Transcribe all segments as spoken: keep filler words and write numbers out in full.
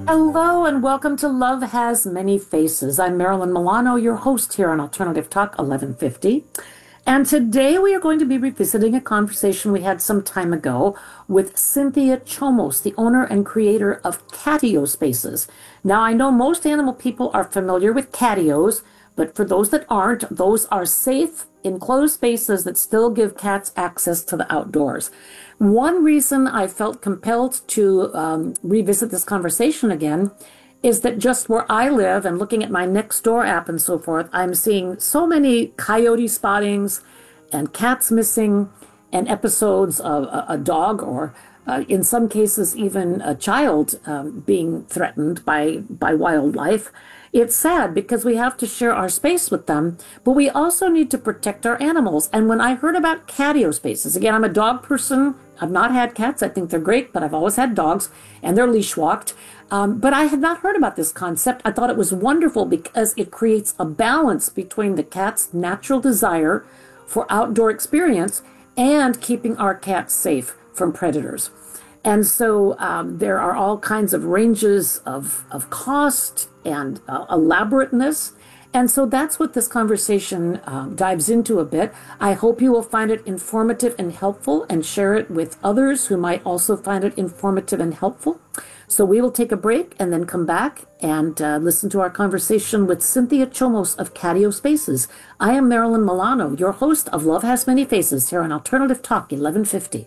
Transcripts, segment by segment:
Hello and welcome to Love Has Many Faces. I'm Marilyn Milano, your host here on Alternative Talk eleven fifty. And today we are going to be revisiting a conversation we had some time ago with Cynthia Chomos, the owner and creator of Catio Spaces. Now, I know most animal people are familiar with catios, but for those that aren't, those are safe, enclosed spaces that still give cats access to the outdoors. One reason I felt compelled to um, revisit this conversation again is that just where I live and looking at my Nextdoor app and so forth, I'm seeing so many coyote spottings and cats missing and episodes of a, a dog or uh, in some cases even a child um, being threatened by, by wildlife. It's sad because we have to share our space with them, but we also need to protect our animals. And when I heard about Catio Spaces, again, I'm a dog person. I've not had cats. I think they're great, but I've always had dogs, and they're leash walked. Um, but I had not heard about this concept. I thought it was wonderful because it creates a balance between the cat's natural desire for outdoor experience and keeping our cats safe from predators. And so um, there are all kinds of ranges of, of cost and uh, elaborateness. And so that's what this conversation uh, dives into a bit. I hope you will find it informative and helpful and share it with others who might also find it informative and helpful. So we will take a break and then come back and uh, listen to our conversation with Cynthia Chomos of Catio Spaces. I am Marilyn Milano, your host of Love Has Many Faces here on Alternative Talk eleven fifty.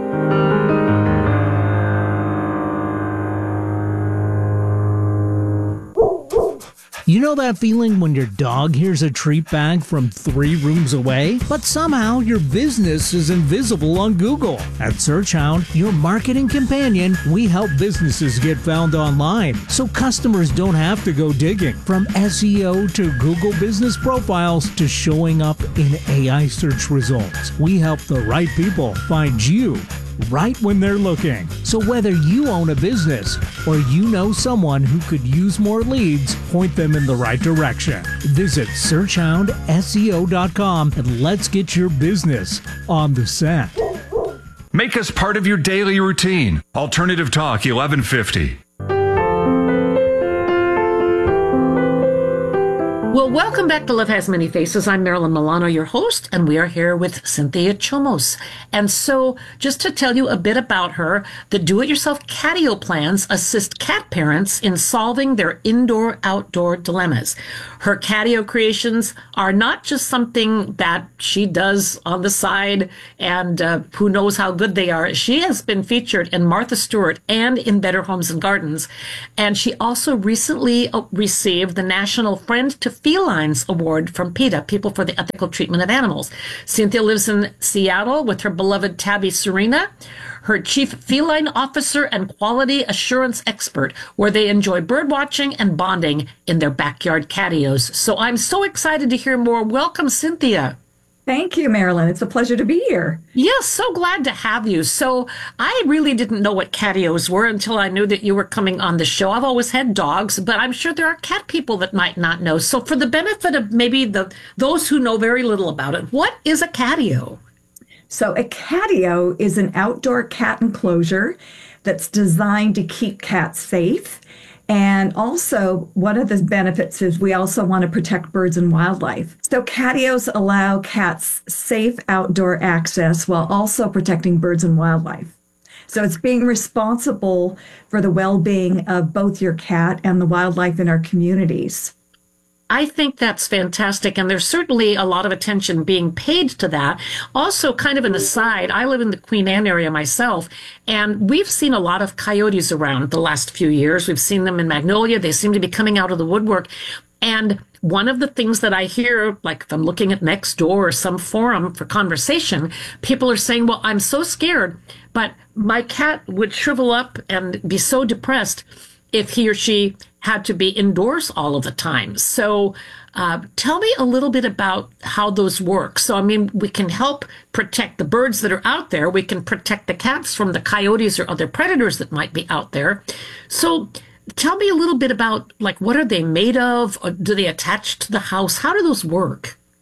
You know that feeling when your dog hears a treat bag from three rooms away, but somehow your business is invisible on Google? At SearchHound, your marketing companion, we help businesses get found online so customers don't have to go digging. From S E O to Google business profiles to showing up in A I search results, we help the right people find you right when they're looking. So whether you own a business or you know someone who could use more leads, point them in the right direction. Visit search hound S E O dot com and let's get your business on the set. Make us part of your daily routine. Alternative Talk eleven fifty. Well, welcome back to Love Has Many Faces. I'm Marilyn Milano, your host, and we are here with Cynthia Chomos. And so, just to tell you a bit about her, the do-it-yourself Catio plans assist cat parents in solving their indoor-outdoor dilemmas. Her Catio creations are not just something that she does on the side and uh, who knows how good they are. She has been featured in Martha Stewart and in Better Homes and Gardens. And she also recently received the National Friend to Felines Award from PETA, People for the Ethical Treatment of Animals. Cynthia lives in Seattle with her beloved tabby Serena, her chief feline officer and quality assurance expert, where they enjoy bird watching and bonding in their backyard catios. So I'm so excited to hear more. Welcome, Cynthia. Thank you, Marilyn. It's a pleasure to be here. Yes, so glad to have you. So I really didn't know what catios were until I knew that you were coming on the show. I've always had dogs, but I'm sure there are cat people that might not know. So for the benefit of maybe the those who know very little about it, what is a catio? So a catio is an outdoor cat enclosure that's designed to keep cats safe. And also, one of the benefits is we also want to protect birds and wildlife. So catios allow cats safe outdoor access while also protecting birds and wildlife. So it's being responsible for the well-being of both your cat and the wildlife in our communities. I think that's fantastic, and there's certainly a lot of attention being paid to that. Also, kind of an aside, I live in the Queen Anne area myself, and we've seen a lot of coyotes around the last few years. We've seen them in Magnolia. They seem to be coming out of the woodwork. And one of the things that I hear, like if I'm looking at Nextdoor or some forum for conversation, people are saying, well, I'm so scared, but my cat would shrivel up and be so depressed if he or she had to be indoors all of the time. So uh, tell me a little bit about how those work. So, I mean, we can help protect the birds that are out there. We can protect the cats from the coyotes or other predators that might be out there. So tell me a little bit about, like, what are they made of? Or do they attach to the house? How do those work?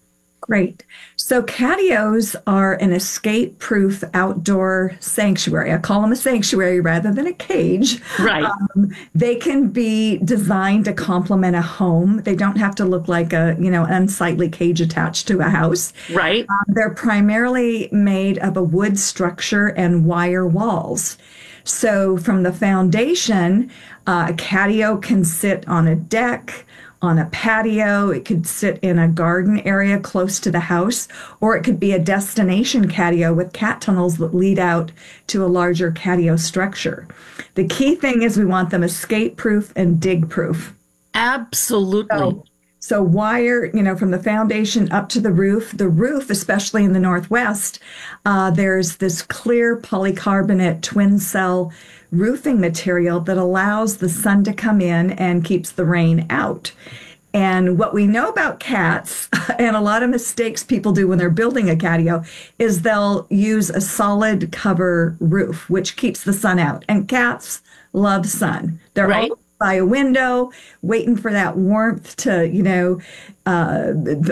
Great. So catios are an escape-proof outdoor sanctuary. I call them a sanctuary rather than a cage. Right. Um, they can be designed to complement a home. They don't have to look like a, you know, unsightly cage attached to a house. Right. Um, they're primarily made of a wood structure and wire walls. So from the foundation, uh, a catio can sit on a deck, on a patio. It could sit in a garden area close to the house, or it could be a destination catio with cat tunnels that lead out to a larger catio structure. The key thing is we want them escape proof and dig proof. Absolutely. So, so wire, you know, from the foundation up to the roof. The roof, especially in the Northwest, uh, there's this clear polycarbonate twin cell roofing material that allows the sun to come in and keeps the rain out. And what we know about cats, and a lot of mistakes people do when they're building a catio, is they'll use a solid cover roof, which keeps the sun out. And cats love sun. They're Right. always by a window, waiting for that warmth to, you know, uh,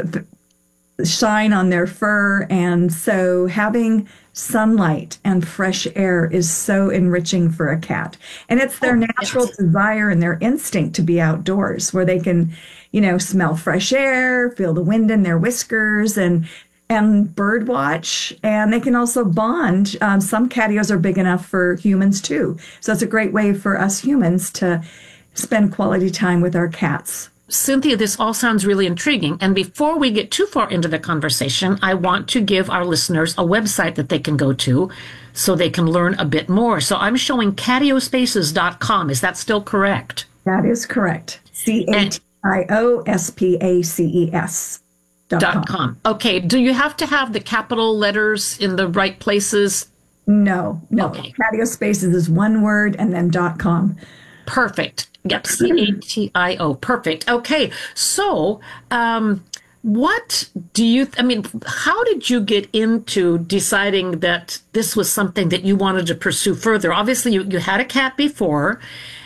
shine on their fur. And so having sunlight and fresh air is so enriching for a cat. And it's their Oh, natural yes. desire and their instinct to be outdoors where they can, you know, smell fresh air, feel the wind in their whiskers, and and bird watch. And they can also bond. Um, some catios are big enough for humans too. So it's a great way for us humans to spend quality time with our cats. Cynthia, this all sounds really intriguing. And before we get too far into the conversation, I want to give our listeners a website that they can go to so they can learn a bit more. So I'm showing catio spaces dot com. Is that still correct? That is correct. C A T I O S P A C E S dot Dot com. com. Okay. Do you have to have the capital letters in the right places? No, no. Okay. Catio Spaces is one word and then dot com. Perfect. Yep. C A T I O. Perfect. Okay. So, um, what do you, I mean, how did you get into deciding that this was something that you wanted to pursue further? Obviously, you, you had a cat before,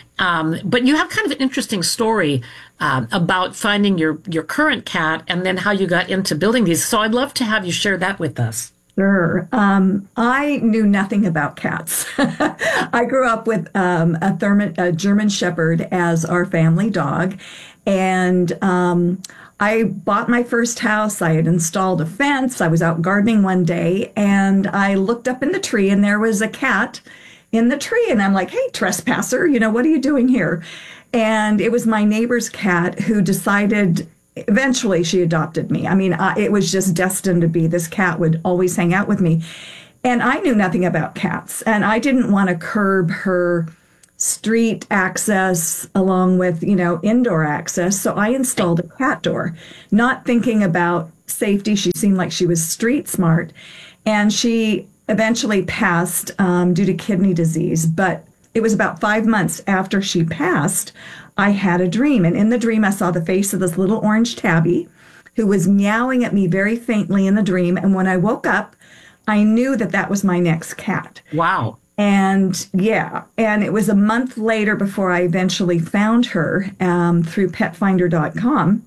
um, but you have kind of an interesting story um, about finding your, your current cat and then how you got into building these. So I'd love to have you share that with us. Sure. Um, I knew nothing about cats. I grew up with um, a, Therm- a German Shepherd as our family dog. And um, I bought my first house. I had installed a fence. I was out gardening one day and I looked up in the tree and there was a cat in the tree. And I'm like, hey, trespasser, you know, what are you doing here? And it was my neighbor's cat who decided. Eventually, she adopted me. I mean, I, it was just destined to be. This cat would always hang out with me. And I knew nothing about cats. And I didn't want to curb her street access along with, you know, indoor access. So I installed a cat door, not thinking about safety. She seemed like she was street smart. And she eventually passed um, due to kidney disease. But it was about five months after she passed, I had a dream. And in the dream, I saw the face of this little orange tabby who was meowing at me very faintly in the dream. And when I woke up, I knew that that was my next cat. Wow. And yeah, and it was a month later before I eventually found her um, through pet finder dot com.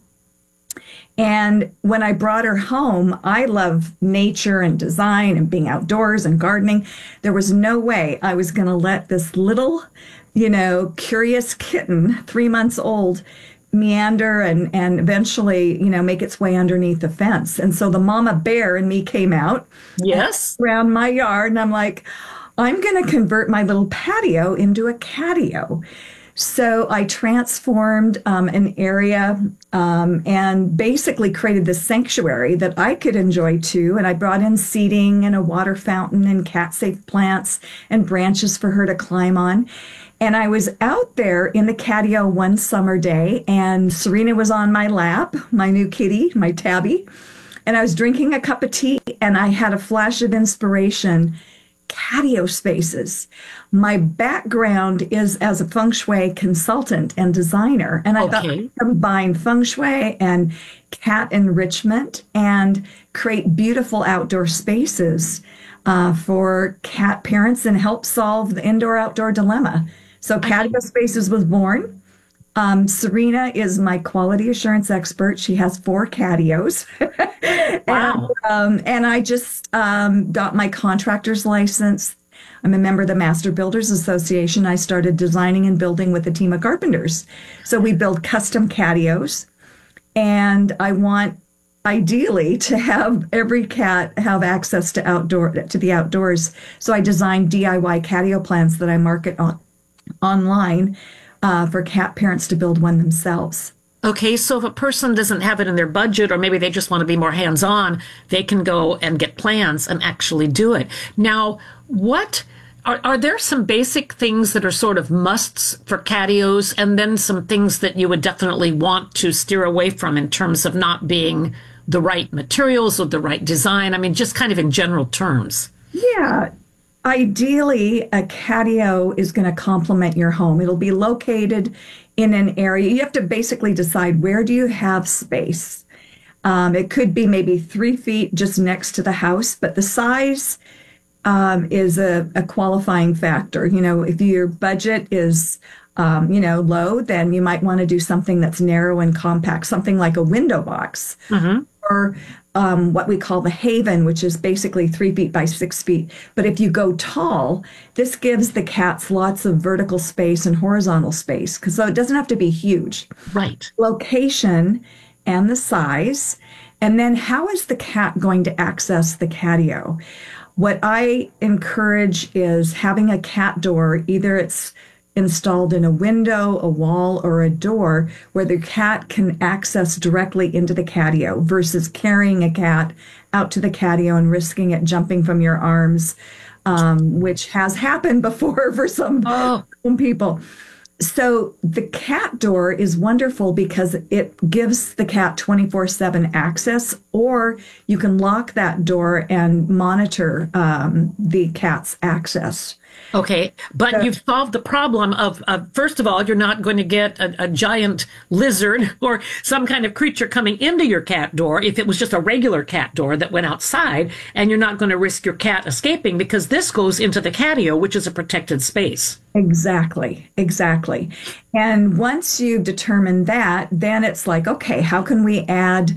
And when I brought her home, I love nature and design and being outdoors and gardening. There was no way I was going to let this little, you know, curious kitten, three months old, meander and, and eventually, you know, make its way underneath the fence. And so the mama bear and me came out. Yes. Around my yard. And I'm like, I'm going to convert my little patio into a catio. So I transformed um, an area um, and basically created this sanctuary that I could enjoy too. And I brought in seating and a water fountain and cat-safe plants and branches for her to climb on. And I was out there in the catio one summer day, and Serena was on my lap, my new kitty, my tabby. And I was drinking a cup of tea, and I had a flash of inspiration. Catio spaces. My background is as a feng shui consultant and designer. And I Okay. thought I'd combine feng shui and cat enrichment and create beautiful outdoor spaces uh, for cat parents and help solve the indoor-outdoor dilemma. So Catio Spaces was born. Um, Serena is my quality assurance expert. She has four catios. Wow. and, um, and I just um, got my contractor's license. I'm a member of the Master Builders Association. I started designing and building with a team of carpenters. So we build custom catios. And I want ideally to have every cat have access to outdoor to the outdoors. So I designed D I Y catio plans that I market on online uh, for cat parents to build one themselves. Okay, so if a person doesn't have it in their budget, or maybe they just want to be more hands-on, they can go and get plans and actually do it. Now, what are, are there some basic things that are sort of musts for catios, and then some things that you would definitely want to steer away from in terms of not being the right materials or the right design? I mean, just kind of in general terms. Yeah. Ideally, a catio is going to complement your home. It'll be located in an area. You have to basically decide, where do you have space? Um, it could be maybe three feet just next to the house, but the size um, is a, a qualifying factor. You know, if your budget is, um, you know, low, then you might want to do something that's narrow and compact, something like a window box. Mm-hmm. Or um, what we call the Haven, which is basically three feet by six feet. But if you go tall, this gives the cats lots of vertical space and horizontal space, because so it doesn't have to be huge. Right. Location and the size. And then how is the cat going to access the catio? What I encourage is having a cat door. Either it's installed in a window, a wall, or a door where the cat can access directly into the catio versus carrying a cat out to the catio and risking it jumping from your arms, um, which has happened before for some, Oh. some people. So the cat door is wonderful because it gives the cat twenty-four seven access, or you can lock that door and monitor um, the cat's access. Okay, but So- you've solved the problem of, uh, first of all, you're not going to get a, a giant lizard or some kind of creature coming into your cat door if it was just a regular cat door that went outside, and you're not going to risk your cat escaping because this goes into the catio, which is a protected space. Exactly, exactly. And once you determine that, then it's like, okay, how can we add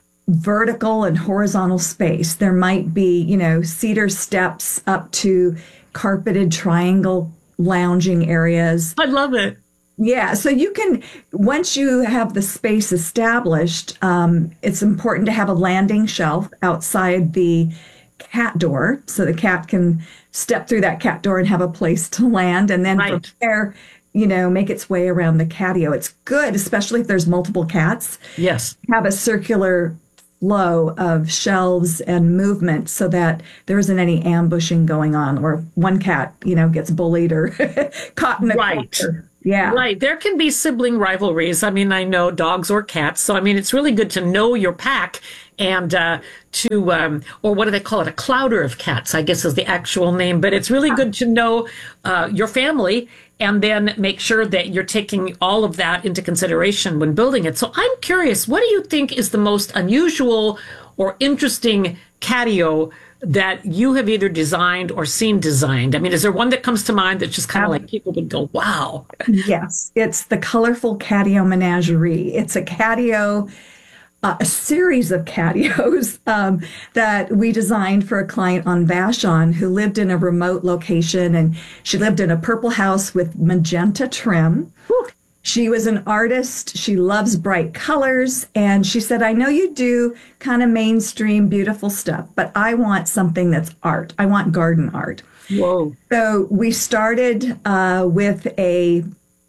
vertical and horizontal space? There might be, you know, cedar steps up to carpeted triangle lounging areas. I love it. Yeah, so you can, once you have the space established, um, it's important to have a landing shelf outside the cat door so the cat can step through that cat door and have a place to land, and then Right. from there, you know, make its way around the catio. It's good, especially if there's multiple cats, Yes. have a circular flow of shelves and movement so that there isn't any ambushing going on, or one cat, you know, gets bullied or caught in a Right. corner. Yeah. Right. There can be sibling rivalries. I mean, I know dogs or cats. So, I mean, it's really good to know your pack and uh, to, um, or what do they call it? A clouder of cats, I guess is the actual name. But it's really good to know uh, your family and then make sure that you're taking all of that into consideration when building it. So I'm curious, what do you think is the most unusual or interesting catio that you have either designed or seen designed? I mean, is there one that comes to mind that just kind of like people would go, wow? Yes, it's the colorful catio menagerie. It's a catio, uh, a series of catios um, that we designed for a client on Vashon who lived in a remote location, and she lived in a purple house with magenta trim. Whew. She was an artist. She loves bright colors. And she said, I know you do kind of mainstream, beautiful stuff, but I want something that's art. I want garden art. Whoa. So we started uh, with a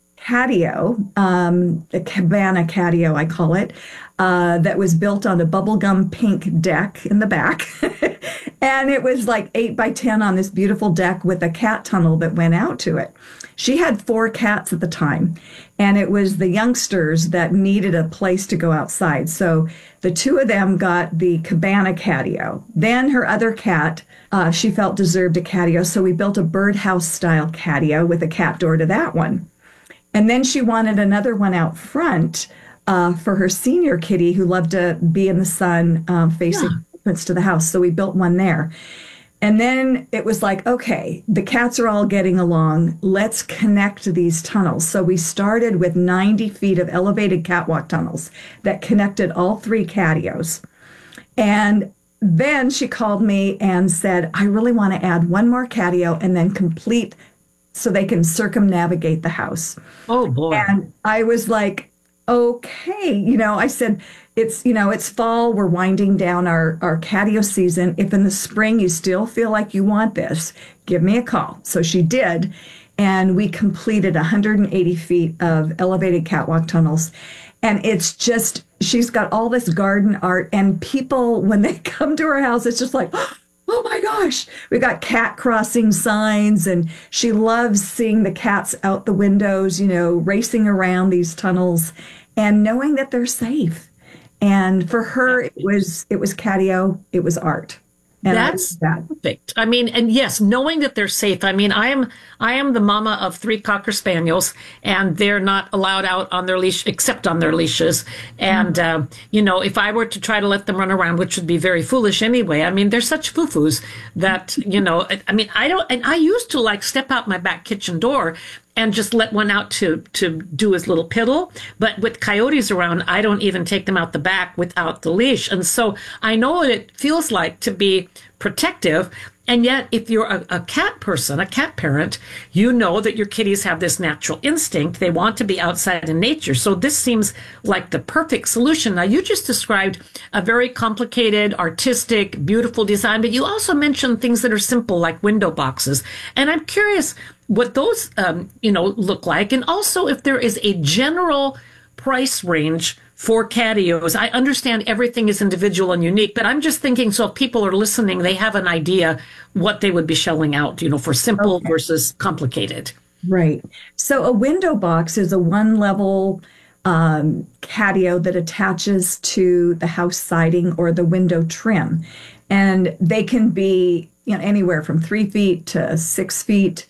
catio, um, a cabana catio, I call it, uh, that was built on a bubblegum pink deck in the back. And it was like eight by ten on this beautiful deck with a cat tunnel that went out to it. She had four cats at the time, and it was the youngsters that needed a place to go outside. So the two of them got the cabana catio. Then her other cat, uh, she felt deserved a catio. So we built a birdhouse style catio with a cat door to that one. And then she wanted another one out front uh, for her senior kitty who loved to be in the sun uh, facing Yeah. entrance to the house. So we built one there. And then it was like, okay, the cats are all getting along. Let's connect these tunnels. So we started with ninety feet of elevated catwalk tunnels that connected all three catios. And then she called me and said, I really want to add one more catio and then complete so they can circumnavigate the house. Oh, boy. And I was like, okay, you know, I said, it's, you know, it's fall. We're winding down our, our catio season. If in the spring you still feel like you want this, give me a call. So she did. And we completed one hundred eighty feet of elevated catwalk tunnels. And it's just, she's got all this garden art. And people, when they come to her house, it's just like, oh my gosh, we got cat crossing signs. And she loves seeing the cats out the windows, you know, racing around these tunnels and knowing that they're safe. And for her, it was it was catio, it was art. And That's that. perfect. I mean, and yes, knowing that they're safe. I mean, I am I am the mama of three Cocker Spaniels, and they're not allowed out on their leash except on their leashes. And mm-hmm. uh, you know, if I were to try to let them run around, which would be very foolish anyway. I mean, they're such foo-foos that you know. I mean, I don't. And I used to like step out my back kitchen door and just let one out to to do his little piddle. But with coyotes around, I don't even take them out the back without the leash. And so I know what it feels like to be protective. And yet, if you're a, a cat person, a cat parent, you know that your kitties have this natural instinct. They want to be outside in nature. So this seems like the perfect solution. Now, you just described a very complicated, artistic, beautiful design, but you also mentioned things that are simple, like window boxes. And I'm curious what those, um, you know, look like. And also if there is a general price range for catios. I understand everything is individual and unique, but I'm just thinking, so if people are listening, they have an idea what they would be shelling out, you know, for simple okay. versus complicated. Right. So a window box is a one level um, catio that attaches to the house siding or the window trim. And they can be, you know, anywhere from three feet to six feet.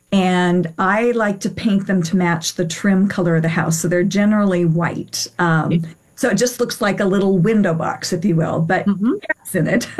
And I like to paint them to match the trim color of the house. So they're generally white. Um, so it just looks like a little window box, if you will, but mm-hmm. cats in it.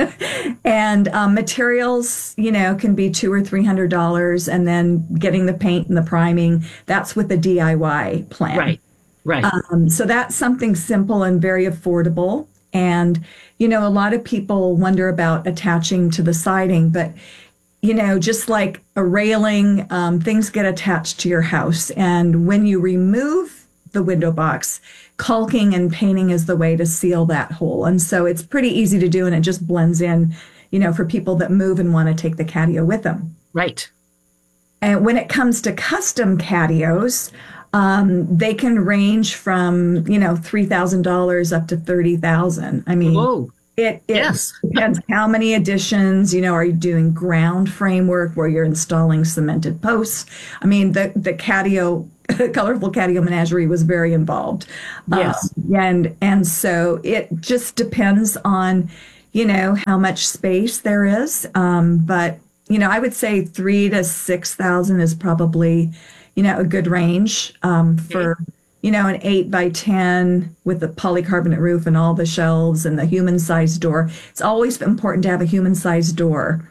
And um, materials, you know, can be two or three hundred dollars. And then getting the paint and the priming, that's with the D I Y plan. Right, right. Um, so that's something simple and very affordable. And, you know, a lot of people wonder about attaching to the siding, but you know, just like a railing, um, things get attached to your house. And when you remove the window box, caulking and painting is the way to seal that hole. And so it's pretty easy to do, and it just blends in, you know, for people that move and want to take the catio with them. Right. And when it comes to custom catios, um, they can range from, you know, three thousand dollars up to thirty thousand dollars. I mean, whoa. It, it yes. depends how many additions, you know, are you doing ground framework where you're installing cemented posts? I mean, the, the catio, colorful catio menagerie was very involved. Yes. Um, and, and so it just depends on, you know, how much space there is. Um, but, you know, I would say three to six thousand is probably, you know, a good range um, for, okay. you know, an eight by ten with the polycarbonate roof and all the shelves and the human-sized door. It's always important to have a human-sized door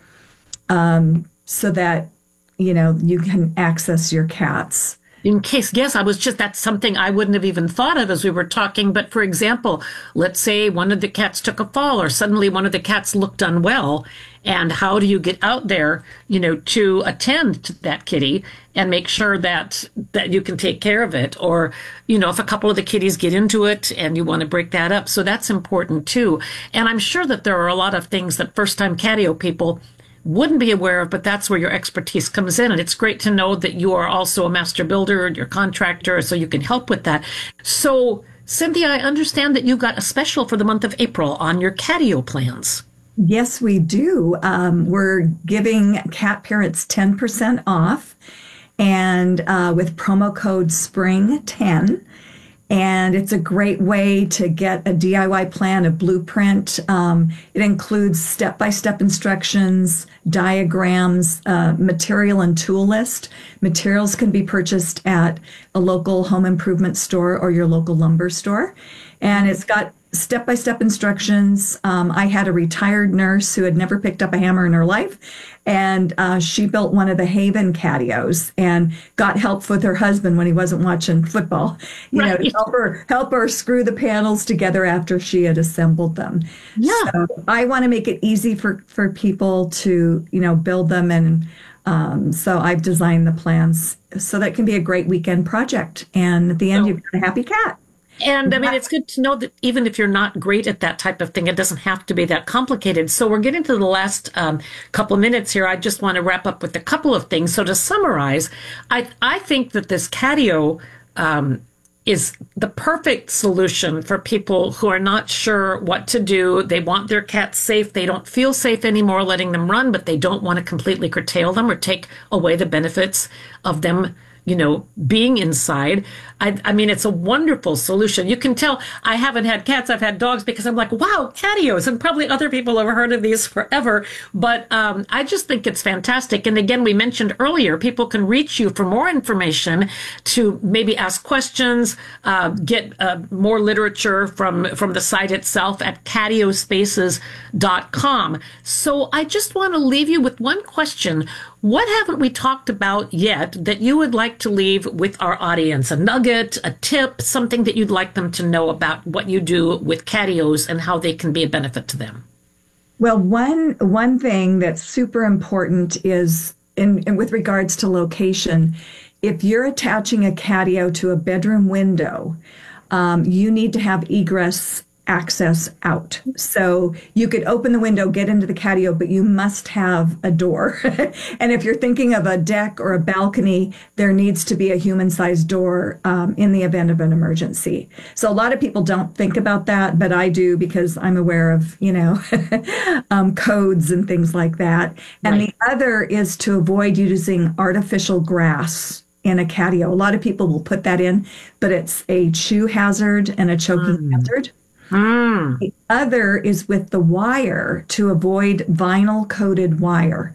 um, so that, you know, you can access your cats. In case, yes, I was just, that's something I wouldn't have even thought of as we were talking. But for example, let's say one of the cats took a fall or suddenly one of the cats looked unwell. And how do you get out there, you know, to attend to that kitty and make sure that that you can take care of it? Or, you know, if a couple of the kitties get into it and you want to break that up. So that's important, too. And I'm sure that there are a lot of things that first-time catio people wouldn't be aware of, but that's where your expertise comes in. And it's great to know that you are also a master builder and your contractor, so you can help with that. So, Cynthia, I understand that you got a special for the month of April on your catio plans. Yes, we do. Um, we're giving cat parents ten percent off, and uh, with promo code spring ten. And it's a great way to get a D I Y plan, a blueprint. Um, it includes step-by-step instructions, diagrams, uh, material and tool list. Materials can be purchased at a local home improvement store or your local lumber store. And it's got step-by-step instructions. Um, I had a retired nurse who had never picked up a hammer in her life, and uh, she built one of the Haven catios and got help with her husband when he wasn't watching football, you right. know, to help her help her screw the panels together after she had assembled them. Yeah, so I want to make it easy for for people to, you know, build them, and um, so I've designed the plans so that can be a great weekend project. And at the end, so, you've got a happy cat. And I mean, it's good to know that even if you're not great at that type of thing, it doesn't have to be that complicated. So we're getting to the last um, couple of minutes here. I just want to wrap up with a couple of things. So to summarize, I I think that this catio um, is the perfect solution for people who are not sure what to do. They want their cats safe. They don't feel safe anymore letting them run, but they don't want to completely curtail them or take away the benefits of them, you know, being inside. I, I mean, it's a wonderful solution. You can tell I haven't had cats, I've had dogs, because I'm like, wow, catios, and probably other people have heard of these forever. But um, I just think it's fantastic. And again, we mentioned earlier, people can reach you for more information, to maybe ask questions, uh, get uh, more literature from, from the site itself at catio spaces dot com. So I just want to leave you with one question. What haven't we talked about yet that you would like to leave with our audience? A nugget, a tip, something that you'd like them to know about what you do with catios and how they can be a benefit to them? Well, one one thing that's super important is in, in with regards to location. If you're attaching a catio to a bedroom window, um, you need to have egress access out. So you could open the window, get into the catio, but you must have a door. And if you're thinking of a deck or a balcony, there needs to be a human-sized door um, in the event of an emergency. So a lot of people don't think about that, but I do, because I'm aware of, you know, um, codes and things like that. And right. the other is to avoid using artificial grass in a catio. A lot of people will put that in, but it's a chew hazard and a choking mm. hazard. Mm. The other is with the wire, to avoid vinyl coated wire,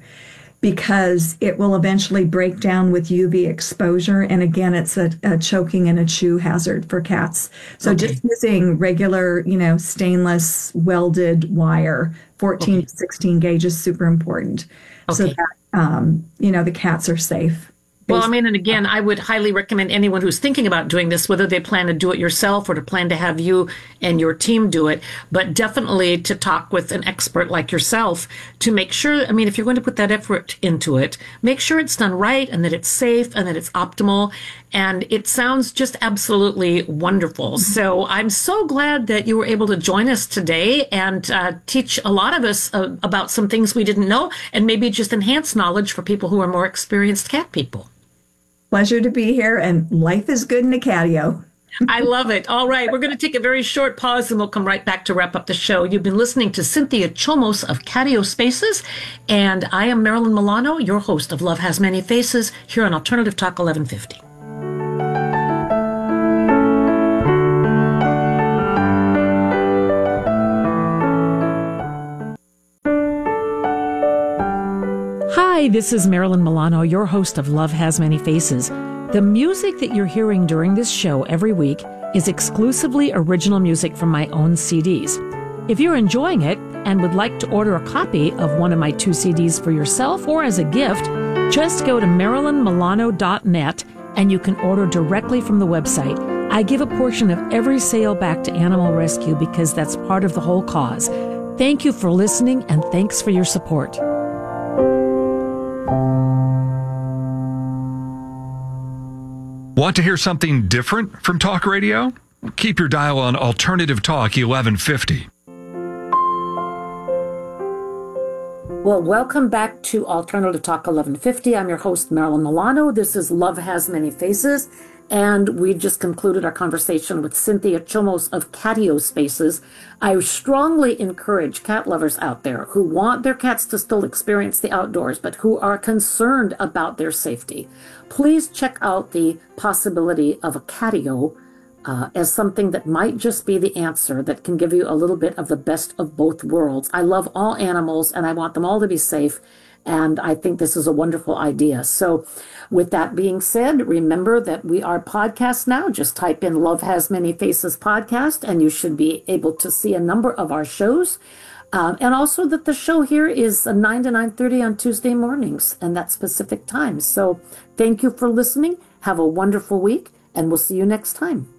because it will eventually break down with U V exposure. And again, it's a, a choking and a chew hazard for cats. So okay. just using regular, you know, stainless welded wire, fourteen okay. to sixteen gauge, is super important. Okay. So that, um, you know, the cats are safe. Well, I mean, and again, I would highly recommend anyone who's thinking about doing this, whether they plan to do it yourself or to plan to have you and your team do it, but definitely to talk with an expert like yourself to make sure, I mean, if you're going to put that effort into it, make sure it's done right and that it's safe and that it's optimal. And it sounds just absolutely wonderful. So I'm so glad that you were able to join us today and uh, teach a lot of us uh, about some things we didn't know, and maybe just enhance knowledge for people who are more experienced cat people. Pleasure to be here, and life is good in a catio. I love it. All right, we're going to take a very short pause, and we'll come right back to wrap up the show. You've been listening to Cynthia Chomos of Catio Spaces, and I am Marilyn Milano, your host of Love Has Many Faces, here on Alternative Talk eleven fifty. Hi, this is Marilyn Milano, your host of Love Has Many Faces. The music that you're hearing during this show every week is exclusively original music from my own C Ds. If you're enjoying it and would like to order a copy of one of my two C Ds for yourself or as a gift, just go to marilyn milano dot net and you can order directly from the website. I give a portion of every sale back to Animal Rescue because that's part of the whole cause. Thank you for listening, and thanks for your support. Want to hear something different from talk radio? Keep your dial on Alternative Talk eleven fifty. Well, welcome back to Alternative Talk eleven fifty. I'm your host, Marilyn Milano. This is Love Has Many Faces, and we just concluded our conversation with Cynthia Chomos of Catio Spaces. I strongly encourage cat lovers out there who want their cats to still experience the outdoors, but who are concerned about their safety. Please check out the possibility of a catio uh, as something that might just be the answer that can give you a little bit of the best of both worlds. I love all animals, and I want them all to be safe. And I think this is a wonderful idea. So with that being said, remember that we are podcast now. Just type in Love Has Many Faces podcast, and you should be able to see a number of our shows. Um, and also that the show here is nine to nine thirty on Tuesday mornings, and that's Pacific time. So thank you for listening. Have a wonderful week, and we'll see you next time.